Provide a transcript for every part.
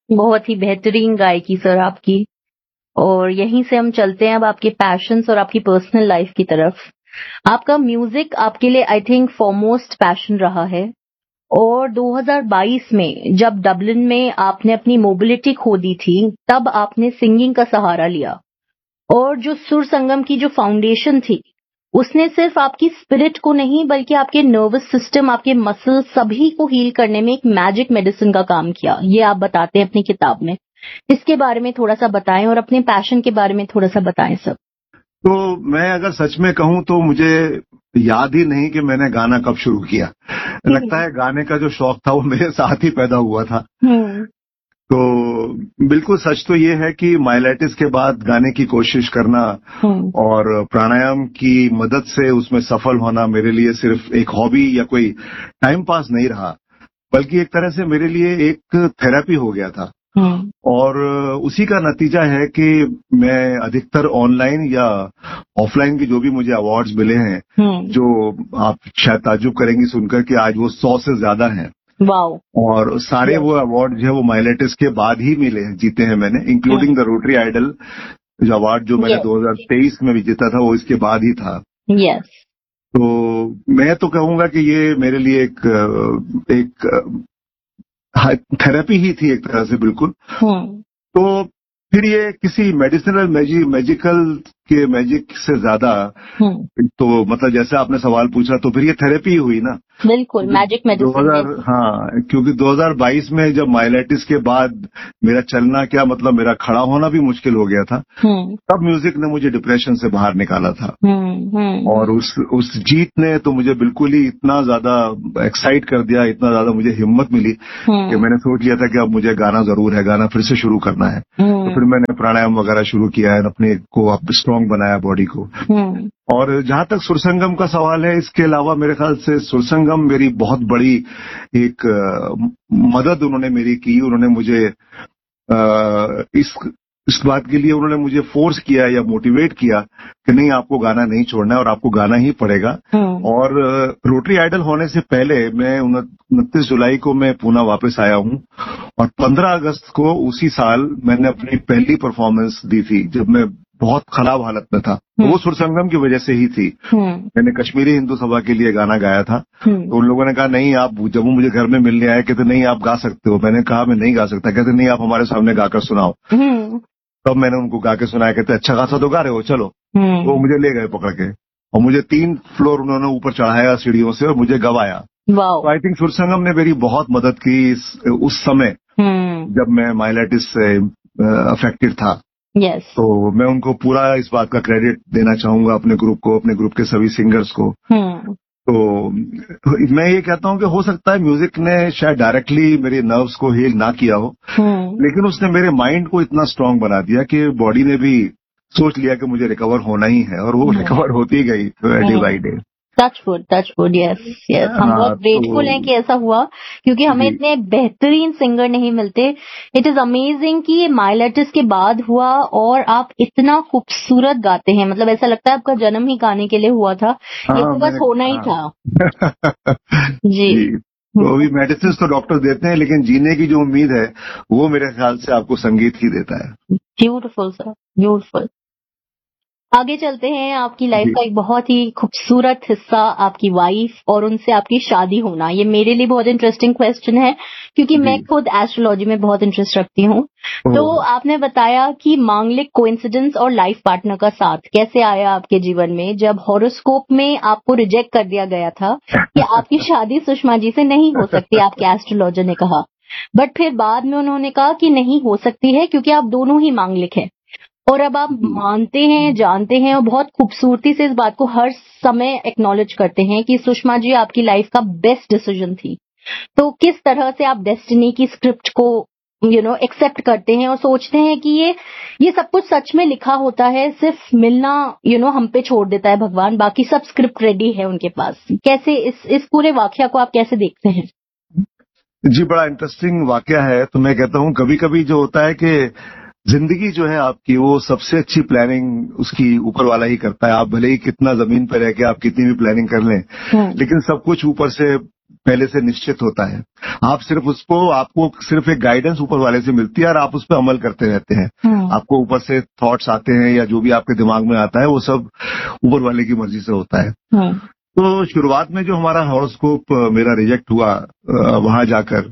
बहुत ही बेहतरीन गायकी सर आपकी। और यहीं से हम चलते हैं अब आपके पैशंस और आपकी पर्सनल लाइफ की तरफ। आपका म्यूजिक आपके लिए आई थिंक फॉरमोस्ट पैशन रहा है, और 2022 में जब डबलिन में आपने अपनी मोबिलिटी खो दी थी, तब आपने सिंगिंग का सहारा लिया। और जो सुर संगम की जो फाउंडेशन थी, उसने सिर्फ आपकी स्पिरिट को नहीं बल्कि आपके नर्वस सिस्टम, आपके मसल सभी को हील करने में एक मैजिक मेडिसिन का काम किया। ये आप बताते हैं अपनी किताब में। इसके बारे में थोड़ा सा बताएं और अपने पैशन के बारे में थोड़ा सा बताएं सब। तो मैं अगर सच में कहूं तो मुझे याद ही नहीं कि मैंने गाना कब शुरू किया। लगता है गाने का जो शौक था वो मेरे साथ ही पैदा हुआ था। तो बिल्कुल सच तो ये है कि माइलेटिस के बाद गाने की कोशिश करना और प्राणायाम की मदद से उसमें सफल होना मेरे लिए सिर्फ एक हॉबी या कोई टाइम पास नहीं रहा, बल्कि एक तरह से मेरे लिए एक थेरेपी हो गया था। और उसी का नतीजा है कि मैं अधिकतर ऑनलाइन या ऑफलाइन की जो भी मुझे अवार्ड्स मिले हैं, जो आप शायद ताज्जुब करेंगी सुनकर कि आज वो 100 से ज्यादा हैं। वाओ। और सारे वो अवार्ड जो है वो माइलेटिस के बाद ही मिले हैं, जीते हैं मैंने, इंक्लूडिंग द रोटरी आइडल जो अवार्ड जो मैंने 2023 में भी जीता था, वो इसके बाद ही था। यस। तो मैं तो कहूंगा कि ये मेरे लिए एक थेरेपी ही थी एक तरह से, बिल्कुल। तो फिर ये किसी मेडिसिनल मैजिकल के मैजिक से ज्यादा, तो मतलब जैसे आपने सवाल पूछा तो फिर ये थेरेपी ही हुई ना। बिल्कुल, मैजिक मेडिसिन। हाँ, क्योंकि 2022 में जब माइलेटिस के बाद मेरा चलना क्या मतलब मेरा खड़ा होना भी मुश्किल हो गया था, तब म्यूजिक ने मुझे डिप्रेशन से बाहर निकाला था। और उस जीत ने तो मुझे बिल्कुल ही इतना ज्यादा एक्साइट कर दिया, इतना ज्यादा मुझे हिम्मत मिली कि मैंने सोच लिया था कि अब मुझे गाना जरूर है, गाना फिर से शुरू करना है। तो फिर मैंने प्राणायाम वगैरह शुरू किया है, अपने को स्ट्रांग बनाया बॉडी को। और जहां तक सुरसंगम का सवाल है, इसके अलावा मेरे ख्याल से सुरसंगम मेरी बहुत बड़ी एक मदद उन्होंने मेरी की। उन्होंने मुझे इस बात के लिए उन्होंने मुझे फोर्स किया या मोटिवेट किया कि नहीं, आपको गाना नहीं छोड़ना है और आपको गाना ही पड़ेगा। और रोटरी आइडल होने से पहले मैं 29 जुलाई को मैं पूना वापस आया हूं, और 15 अगस्त को उसी साल मैंने अपनी पहली परफॉर्मेंस दी थी, जब मैं बहुत खराब हालत में था। तो वो सुरसंगम की वजह से ही थी। मैंने कश्मीरी हिंदू सभा के लिए गाना गाया था। तो उन लोगों ने कहा नहीं, आप जब वो मुझे घर में मिलने आए कहते नहीं आप गा सकते हो। मैंने कहा मैं नहीं गा सकता। कहते नहीं, आप हमारे सामने गाकर सुनाओ। तब मैंने उनको गा के सुनाया। कहते अच्छा खासा तो गा रहे हो, चलो। तो वो मुझे ले गए पकड़ के और मुझे 3 फ्लोर उन्होंने ऊपर चढ़ाया सीढ़ियों से और मुझे गवाया। तो आई थिंक सुरसंगम ने मेरी बहुत मदद की उस समय जब मैं माइलेटिस से अफेक्टेड था। Yes. तो मैं उनको पूरा इस बात का क्रेडिट देना चाहूंगा, अपने ग्रुप को, अपने ग्रुप के सभी सिंगर्स को। तो मैं ये कहता हूं कि हो सकता है म्यूजिक ने शायद डायरेक्टली मेरे नर्व्स को हील ना किया हो, लेकिन उसने मेरे माइंड को इतना स्ट्रांग बना दिया कि बॉडी ने भी सोच लिया कि मुझे रिकवर होना ही है, और वो रिकवर होती गई day by day. Touch wood. Yes. हम बहुत ग्रेटफुल हैं कि ऐसा हुआ, क्योंकि हमें इतने बेहतरीन सिंगर नहीं मिलते। इट इज अमेजिंग कि ये माइलेटिस के बाद हुआ और आप इतना खूबसूरत गाते हैं। मतलब ऐसा लगता है आपका जन्म ही गाने के लिए हुआ था। ये तो बस होना ही था। जी। तो अभी मेडिसिन तो डॉक्टर देते हैं, लेकिन जीने की जो उम्मीद है वो मेरे ख्याल से आपको संगीत ही देता है। Beautiful sir, beautiful. आगे चलते हैं। आपकी लाइफ का एक बहुत ही खूबसूरत हिस्सा आपकी वाइफ और उनसे आपकी शादी होना। ये मेरे लिए बहुत इंटरेस्टिंग क्वेश्चन है, क्योंकि मैं खुद एस्ट्रोलॉजी में बहुत इंटरेस्ट रखती हूँ। तो आपने बताया कि मांगलिक कोइंसिडेंस और लाइफ पार्टनर का साथ कैसे आया आपके जीवन में, जब हॉरोस्कोप में आपको रिजेक्ट कर दिया गया था कि आपकी शादी सुषमा जी से नहीं हो सकती, आपके एस्ट्रोलॉजर ने कहा। बट फिर बाद में उन्होंने कहा कि नहीं हो सकती है, क्योंकि आप दोनों ही मांगलिक हैं। और अब आप मानते हैं, जानते हैं और बहुत खूबसूरती से इस बात को हर समय एक्नॉलेज करते हैं कि सुषमा जी आपकी लाइफ का बेस्ट डिसीजन थी। तो किस तरह से आप डेस्टिनी की स्क्रिप्ट को एक्सेप्ट करते हैं और सोचते हैं कि ये सब कुछ सच में लिखा होता है, सिर्फ मिलना हम पे छोड़ देता है भगवान, बाकी सब स्क्रिप्ट रेडी है उनके पास। कैसे इस पूरे वाकया को आप कैसे देखते हैं? जी, बड़ा इंटरेस्टिंग वाकया है। तो मैं कहता हूँ कभी कभी जो होता है कि जिंदगी जो है आपकी, वो सबसे अच्छी प्लानिंग उसकी ऊपर वाला ही करता है। आप भले ही कितना जमीन पर रह के आप कितनी भी प्लानिंग कर लें, लेकिन सब कुछ ऊपर से पहले से निश्चित होता है। आप सिर्फ आपको सिर्फ एक गाइडेंस ऊपर वाले से मिलती है और आप उस पर अमल करते रहते हैं। आपको ऊपर से थॉट्स आते हैं या जो भी आपके दिमाग में आता है वो सब ऊपर वाले की मर्जी से होता है। तो शुरुआत में जो हमारा हॉरोस्कोप मेरा रिजेक्ट हुआ वहां जाकर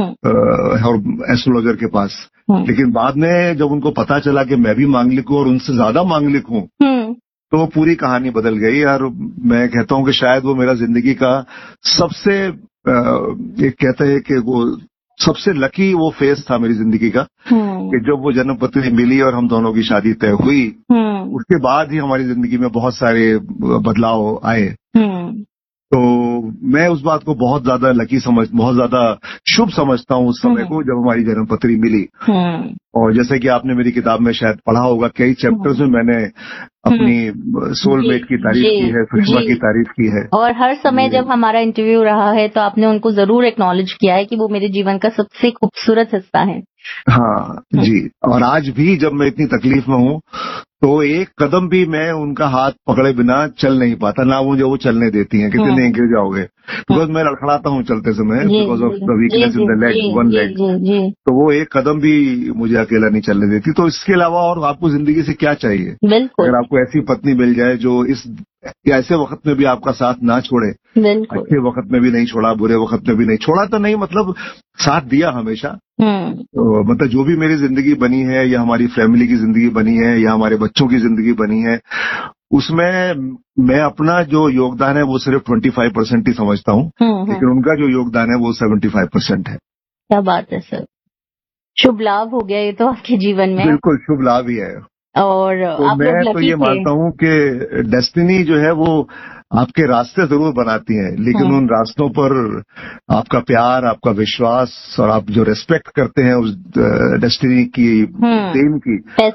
एस्ट्रोलॉजर के पास, लेकिन बाद में जब उनको पता चला कि मैं भी मांगलिक हूँ और उनसे ज्यादा मांगलिक हूँ, तो पूरी कहानी बदल गई। और मैं कहता हूँ कि शायद वो मेरा जिंदगी का सबसे एक कहते हैं कि वो सबसे लकी वो फेज था मेरी जिंदगी का, कि जब वो जन्म पत्री मिली और हम दोनों की शादी तय हुई, उसके बाद ही हमारी जिंदगी में बहुत सारे बदलाव आए। तो मैं उस बात को बहुत ज्यादा बहुत ज्यादा शुभ समझता हूँ उस समय को, जब हमारी जन्म पत्री मिली। और जैसे कि आपने मेरी किताब में शायद पढ़ा होगा, कई चैप्टर्स में मैंने अपनी सोलमेट की तारीफ की है, सुषमा की तारीफ की है। और हर समय जब हमारा इंटरव्यू रहा है तो आपने उनको जरूर एक्नॉलेज किया है कि वो मेरे जीवन का सबसे खूबसूरत हिस्सा है। हाँ जी। और आज भी जब मैं इतनी तकलीफ में हूँ तो एक कदम भी मैं उनका हाथ पकड़े बिना चल नहीं पाता, ना मुझे वो चलने देती हैं, कितने नहीं गिर जाओगे, बिकॉज मैं लड़खड़ाता हूँ चलते समय, because of the weakness in the leg, one leg. तो वो एक कदम भी मुझे अकेला नहीं चलने देती। तो इसके अलावा और आपको जिंदगी से क्या चाहिए? अगर आपको ऐसी पत्नी मिल जाए जो ऐसे वक्त में भी आपका साथ ना छोड़े, अच्छे वक्त में भी नहीं छोड़ा, बुरे वक्त में भी नहीं छोड़ा, तो नहीं मतलब साथ दिया हमेशा। तो मतलब जो भी मेरी जिंदगी बनी है या हमारी फैमिली की जिंदगी बनी है या हमारे बच्चों की जिंदगी बनी है, उसमें मैं अपना जो योगदान है वो सिर्फ 25% ही समझता हूँ, लेकिन उनका जो योगदान है वो 75% है। क्या बात है सर, शुभ लाभ हो गया ये तो आपके जीवन में। बिल्कुल शुभ लाभ ही है। और तो आप मैं तो ये मानता हूँ कि डेस्टिनी जो है वो आपके रास्ते जरूर बनाती है, लेकिन उन रास्तों पर आपका प्यार, आपका विश्वास और आप जो रेस्पेक्ट करते हैं उस डेस्टिनी की, देन की,